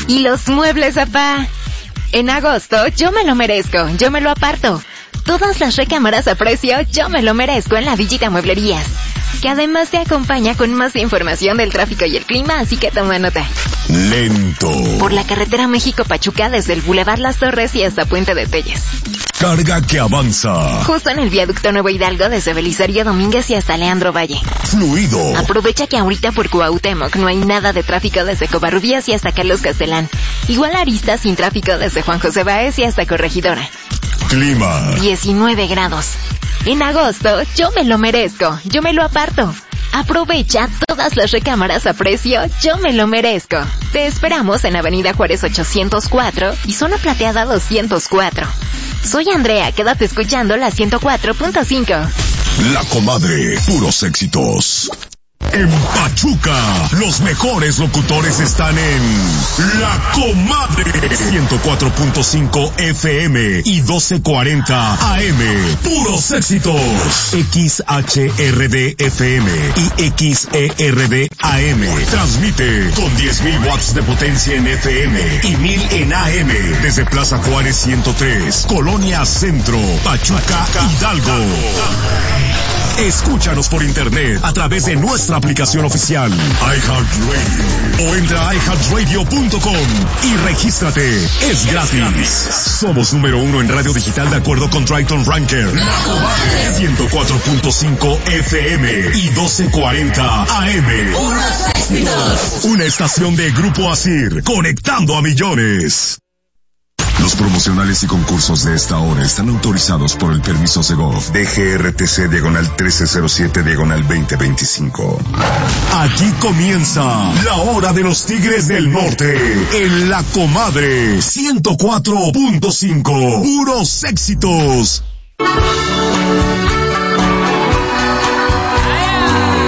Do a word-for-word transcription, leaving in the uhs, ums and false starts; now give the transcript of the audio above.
Y los muebles, papá. En agosto, yo me lo merezco, yo me lo aparto. Todas las recámaras a precio, yo me lo merezco en la Villita Mueblerías, que además te acompaña con más información del tráfico y el clima, así que toma nota. Lento. Por la carretera México-Pachuca, desde el Boulevard Las Torres y hasta Puente de Telles. Carga que avanza. Justo en el viaducto Nuevo Hidalgo, desde Belisario Domínguez y hasta Leandro Valle. Fluido. Aprovecha que ahorita por Cuauhtémoc no hay nada de tráfico desde Covarrubias y hasta Carlos Castelán. Igual Arista sin tráfico desde Juan José Báez y hasta Corregidora. Clima. diecinueve grados. En agosto, yo me lo merezco, yo me lo aparto. Aprovecha todas las recámaras a precio, yo me lo merezco. Te esperamos en Avenida Juárez ochocientos cuatro y Zona Plateada doscientos cuatro. Soy Andrea, quédate escuchando la ciento cuatro punto cinco. La Comadre, puros éxitos. En Pachuca, los mejores locutores están en La Comadre, ciento cuatro punto cinco F M y doce cuarenta A M. Puros éxitos. X H R D F M y X E R D A M. Transmite con diez mil watts de potencia en F M y mil en A M desde Plaza Juárez ciento tres, Colonia Centro, Pachuca, Hidalgo. Escúchanos por internet a través de nuestra aplicación oficial iHeartRadio o entra a i heart radio punto com y regístrate. Es gratis. Somos número uno en radio digital de acuerdo con Triton Ranker. ciento cuatro punto cinco F M y doce cuarenta A M. Una estación de Grupo Asir, conectando a millones. Los promocionales y concursos de esta hora están autorizados por el permiso Segov D G R T C diagonal trece cero siete diagonal veinte veinticinco. Aquí comienza la hora de los Tigres del Norte en La Comadre ciento cuatro punto cinco. Puros éxitos.